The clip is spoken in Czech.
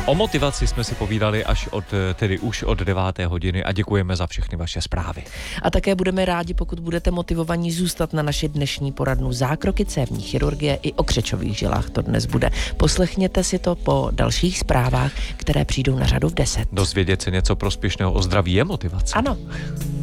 O motivaci jsme si povídali už od 9. hodiny a děkujeme za všechny vaše zprávy. A také budeme rádi, pokud budete motivovaní zůstat na naši dnešní poradnu Zákroky cévní chirurgie, i o křečových žilách to dnes bude. Poslechněte si to po dalších zprávách, které přijdou na řadu v 10. Dozvědět se něco prospěšného o zdraví je motivace. Ano.